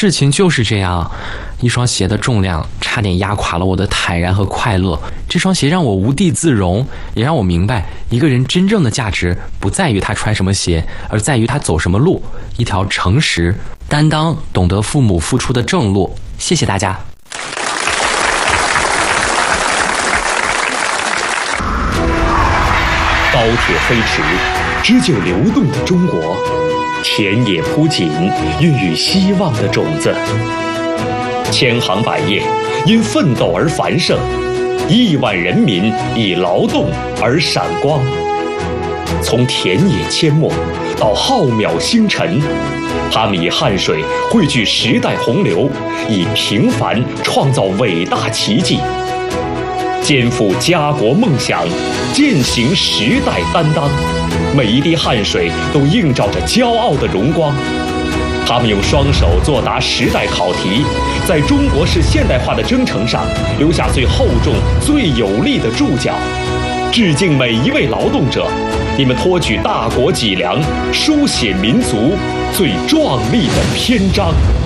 事情就是这样，一双鞋的重量差点压垮了我的坦然和快乐。这双鞋让我无地自容，也让我明白，一个人真正的价值不在于他穿什么鞋，而在于他走什么路，一条诚实、担当、懂得父母付出的正路。谢谢大家。 高铁飞驰，织就流动的中国；田野铺锦，孕育希望的种子。千行百业，因奋斗而繁盛；1万人民以劳动而闪光。从田野阡陌到浩渺星辰，他们以汗水汇聚时代洪流，以平凡创造伟大奇迹。肩负家国梦想，践行时代担当，每一滴汗水都映照着骄傲的荣光。他们用双手作答时代考题，在中国式现代化的征程上留下最厚重、最有力的注脚。致敬每一位劳动者，你们托举大国脊梁，书写民族最壮丽的篇章。